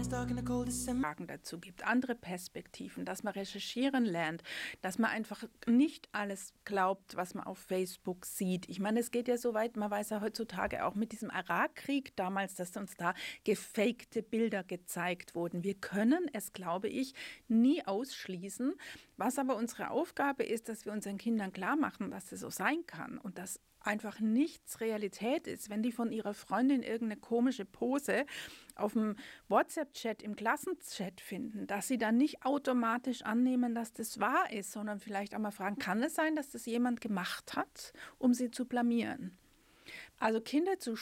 Fragen dazu gibt, andere Perspektiven, dass man recherchieren lernt, dass man einfach nicht alles glaubt, was man auf Facebook sieht. Ich meine, es geht ja so weit, man weiß ja heutzutage auch mit diesem Irakkrieg damals, dass uns da gefakte Bilder gezeigt wurden. Wir können es, glaube ich, nie ausschließen. Was aber unsere Aufgabe ist, dass wir unseren Kindern klar machen, dass das so sein kann und dass einfach nichts Realität ist, wenn die von ihrer Freundin irgendeine komische Pose auf dem WhatsApp-Chat, im Klassenchat finden, dass sie dann nicht automatisch annehmen, dass das wahr ist, sondern vielleicht auch mal fragen, kann es sein, dass das jemand gemacht hat, um sie zu blamieren? Also Kinder zu